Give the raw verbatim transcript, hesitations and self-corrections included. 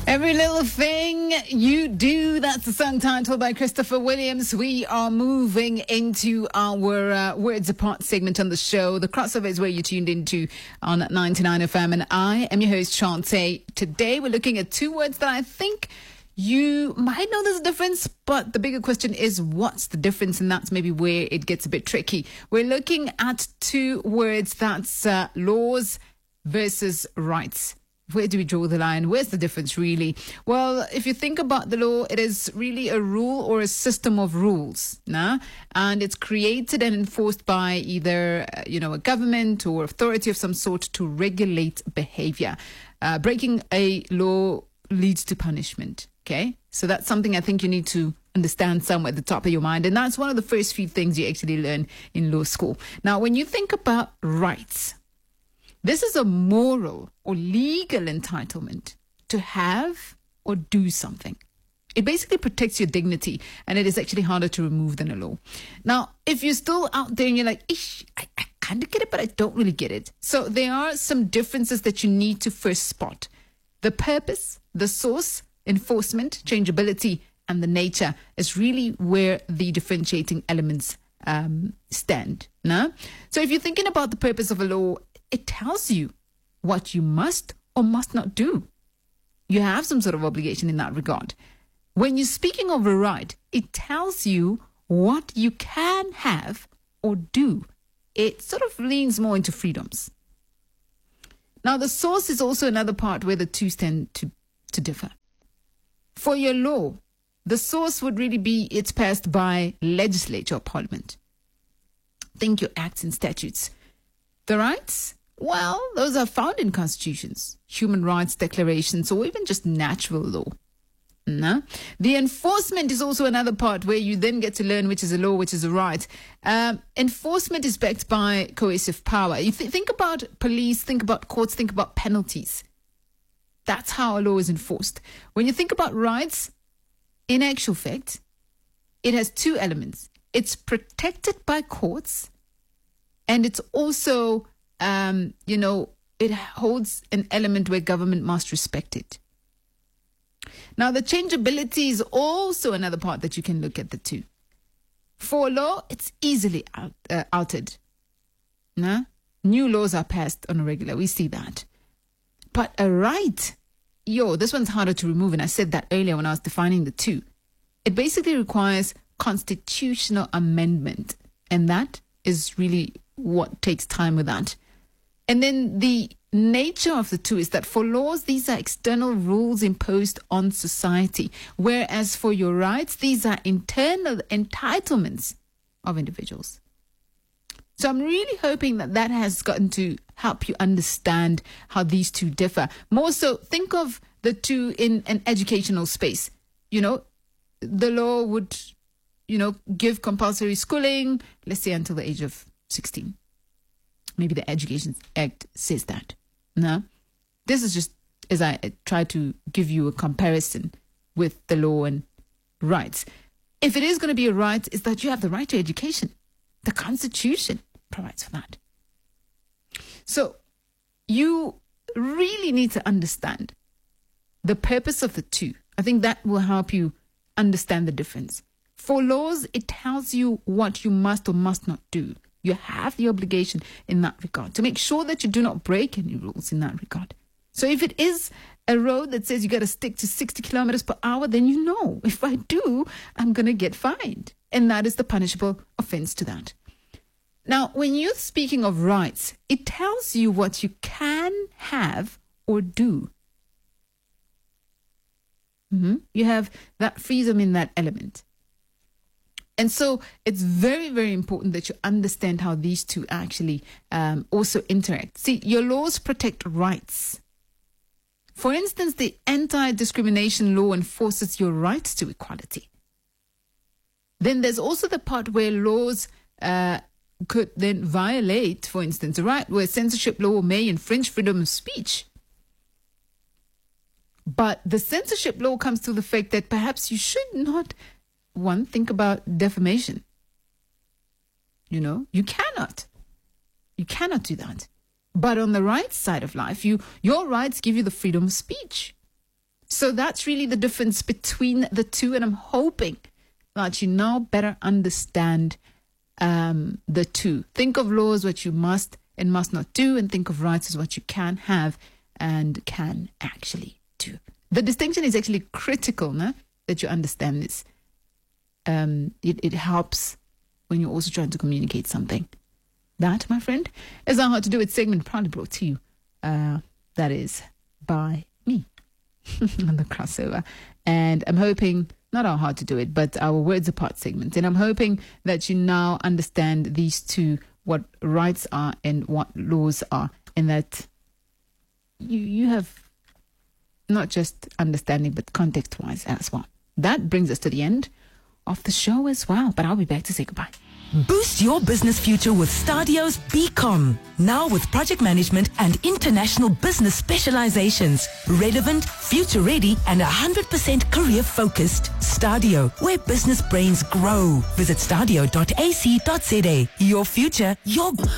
Every little thing you do. That's the song titled by Christopher Williams. We are moving into our uh, Words Apart segment on the show. The crossover is where you tuned into on ninety-nine F M. And I am your host, Chante. Today we're looking at two words that I think you might know there's a difference, but the bigger question is what's the difference? And that's maybe where it gets a bit tricky. We're looking at two words. That's uh, laws versus rights. Where do we draw the line? Where's the difference really? Well, if you think about the law, it is really a rule or a system of rules, nah? And it's created and enforced by either, uh, you know, a government or authority of some sort to regulate behavior. Uh, breaking a law leads to punishment, okay? So that's something I think you need to understand somewhere at the top of your mind. And that's one of the first few things you actually learn in law school. Now, when you think about rights, this is a moral or legal entitlement to have or do something. It basically protects your dignity, and it is actually harder to remove than a law. Now, if you're still out there and you're like, Ish, I, I kind of get it, but I don't really get it. So there are some differences that you need to first spot. The purpose, the source, enforcement, changeability, and the nature is really where the differentiating elements um, stand. No? So if you're thinking about the purpose of a law, it tells you what you must or must not do. You have some sort of obligation in that regard. When you're speaking of a right, it tells you what you can have or do. It sort of leans more into freedoms. Now, the source is also another part where the two tend to, to differ. For your law, the source would really be it's passed by legislature or parliament. Think your acts and statutes. The rights? Well, those are found in constitutions, human rights declarations, or even just natural law. No? The enforcement is also another part where you then get to learn which is a law, which is a right. Um, enforcement is backed by coercive power. You th- think about police, think about courts, think about penalties. That's how a law is enforced. When you think about rights, in actual fact, it has two elements. It's protected by courts, and it's also Um, you know, it holds an element where government must respect it. Now, the changeability is also another part that you can look at the two. For law, it's easily out, uh, altered. No? New laws are passed on a regular. We see that. But a right, yo, this one's harder to remove. And I said that earlier when I was defining the two. It basically requires constitutional amendment. And that is really what takes time with that. And then the nature of the two is that for laws, these are external rules imposed on society, whereas for your rights, these are internal entitlements of individuals. So I'm really hoping that that has gotten to help you understand how these two differ. More so, think of the two in an educational space. You know, the law would, you know, give compulsory schooling, let's say until the age of sixteen. Maybe the Education Act says that. No? This is just as I try to give you a comparison with the law and rights. If it is going to be a right, it's that you have the right to education. The Constitution provides for that. So you really need to understand the purpose of the two. I think that will help you understand the difference. For laws, it tells you what you must or must not do. You have the obligation in that regard to make sure that you do not break any rules in that regard. So if it is a road that says you got to stick to sixty kilometers per hour, then you know, if I do, I'm going to get fined. And that is the punishable offense to that. Now, when you're speaking of rights, it tells you what you can have or do. Mm-hmm. You have that freedom in that element. And so it's very, very important that you understand how these two actually um, also interact. See, your laws protect rights. For instance, the anti-discrimination law enforces your right to equality. Then there's also the part where laws uh, could then violate, for instance, a right where censorship law may infringe freedom of speech. But the censorship law comes to the fact that perhaps you should not One, think about defamation. You know, you cannot. You cannot do that. But on the right side of life, you your rights give you the freedom of speech. So that's really the difference between the two. And I'm hoping that you now better understand um, the two. Think of law as what you must and must not do, and think of rights as what you can have and can actually do. The distinction is actually critical, no? That you understand this. Um, it, it helps when you're also trying to communicate something. That, my friend, is our How to Do It segment, proudly brought to you. Uh, that is by me on the crossover. And I'm hoping, not our How to Do It, but our Words Apart segment. And I'm hoping that you now understand these two, what rights are and what laws are, and that you you have not just understanding, but context-wise as well. That brings us to the end of the show as well, but I'll be back to say goodbye. Boost your business future with Stadio's B Com. Now with project management and international business specializations. Relevant, future-ready, and one hundred percent career-focused. Stadio, where business brains grow. Visit stadio dot a c dot z a. Your future, your